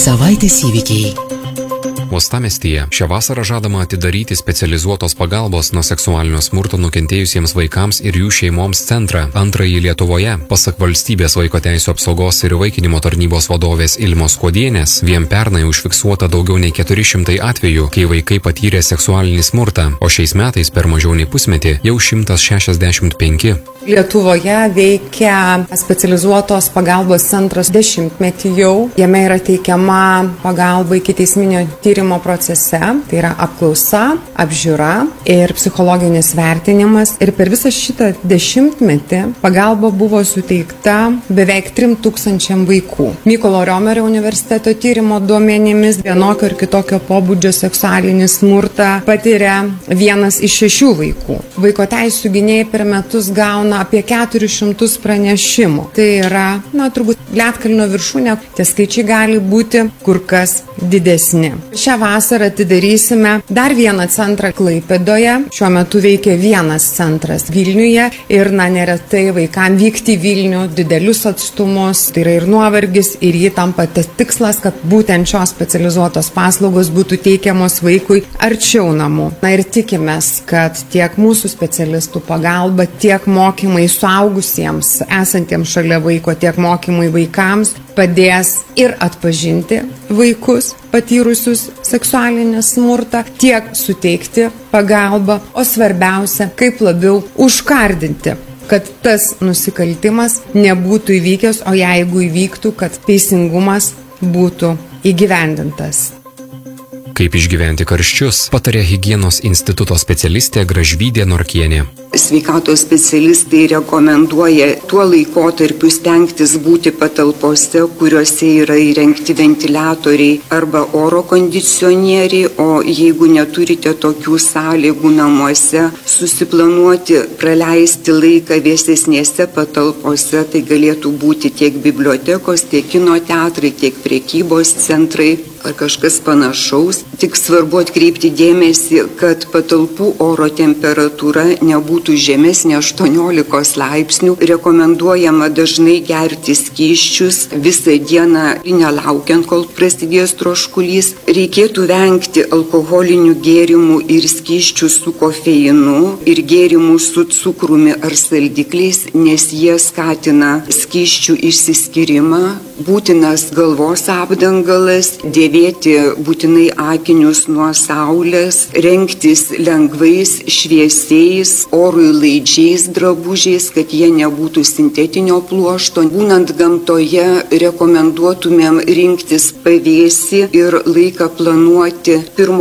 Savaitės įvykiai. Uostamiestyje šią vasarą žadama atidaryti specializuotos pagalbos nuo seksualinio smurto nukentėjusiems vaikams ir jų šeimoms centrą, antrąjį Lietuvoje. Pasak valstybės vaiko teisių apsaugos ir įvaikinimo tarnybos vadovės Ilmos Kuodienės, vien pernai užfiksuota daugiau nei 400 atvejų, kai vaikai patyrė seksualinį smurtą, o šiais metais per mažiau nei pusmetį jau 165. Lietuvoje veikia specializuotos pagalbos centras 10-metį jau. Jame yra teikiama pagalba ikiteisminio tyrimo procese, tai yra apklausa, apžiūra ir psichologinis vertinimas. Ir per visą šitą 10-metį pagalba buvo suteikta beveik 3000 vaikų. Mykolo Riomerio universiteto tyrimo duomenimis vienokio ir kitokio pobūdžio seksualinį smurtą patiria 1 iš 6 vaikų. Vaiko teisių gynėjai per metus gauna apie 400 pranešimų. Tai yra, turbūt ledkalnio viršūnė. Tie skaičiai gali būti kur kas didesni. Šią vasarą atidarysime dar vieną centrą Klaipėdoje. Šiuo metu veikia vienas centras Vilniuje ir neretai vaikams vykti į Vilnių didelius atstumus. Tai yra ir nuovargis, ir jį tampa tas tikslas, kad būtent šios specializuotos paslaugos būtų teikiamos vaikui arčiau namų. Ir tikimės, kad tiek mūsų specialistų pagalba, tiek mokymai suaugusiems esantiems šalia vaiko, tiek mokymai vaikams padės ir atpažinti vaikus patyrusius seksualinį smurtą, tiek suteikti pagalbą, o svarbiausia, kaip labiau užkardinti, kad tas nusikaltimas nebūtų įvykęs, o jeigu įvyktų, kad teisingumas būtų įgyvendintas. Kaip išgyventi karščius, patarė Higienos instituto specialistė Gražvydė Norkienė. Sveikatos specialistai rekomenduoja tuo laikotarpiu stengtis būti patalpose, kuriuose yra įrengti ventiliatoriai arba oro kondicionieriai, o jeigu neturite tokių sąlygų namuose, susiplanuoti praleisti laiką vėsesnėse patalpose, tai galėtų būti tiek bibliotekos, tiek kino teatrai, tiek prekybos centrai ar kažkas panašaus. Tik svarbu atkreipti dėmesį, kad patalpų oro temperatūra nebūtų žemesnė 18 laipsnių. Rekomenduojama dažnai gerti skysčius visą dieną, nelaukiant, kol prasidės troškulys. Reikėtų vengti alkoholinių gėrimų ir skysčių su kofeinu ir gėrimų su cukrumi ar saldikliais, nes jie skatina skysčių išsiskyrimą. Būtinas galvos apdangalas, dėvėti būtinai akinius nuo saulės, rengtis lengvais, šviesiais, orui laidžiais drabužiais, kad jie nebūtų sintetinio pluošto. Būnant gamtoje, rekomenduotumėm rinktis pavėsį ir laiką planuoti